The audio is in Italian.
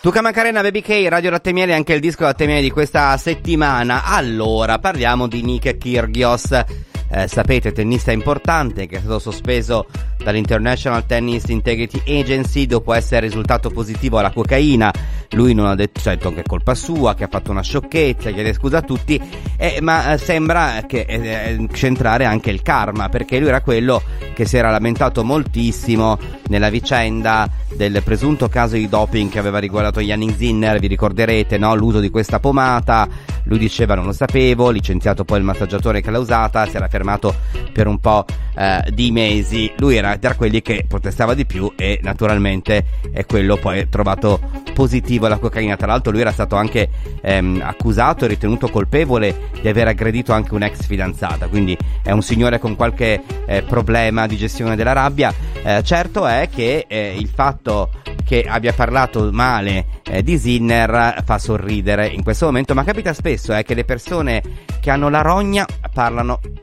Tuca Macarena, Baby K, Radio Latte Miele, anche il disco Latte Miele di questa settimana. Allora, parliamo di Nick Kyrgios. Sapete, tennista importante che è stato sospeso dall'International Tennis Integrity Agency dopo essere risultato positivo alla cocaina. Lui non ha detto, certo, che è colpa sua, che ha fatto una sciocchezza, chiede scusa a tutti, ma sembra che centrare anche il karma, perché lui era quello che si era lamentato moltissimo nella vicenda del presunto caso di doping che aveva riguardato Jannik Sinner. Vi ricorderete, no? L'uso di questa pomata. Lui diceva non lo sapevo, licenziato poi il massaggiatore che l'ha usata, si era fermato per un po' di mesi. Lui era tra quelli che protestava di più e naturalmente è quello poi trovato positivo alla cocaina. Tra l'altro lui era stato anche accusato e ritenuto colpevole di aver aggredito anche un'ex fidanzata, quindi è un signore con qualche problema di gestione della rabbia. Certo è che il fatto che abbia parlato male di Sinner fa sorridere in questo momento, ma capita spesso che le persone che hanno la rogna parlano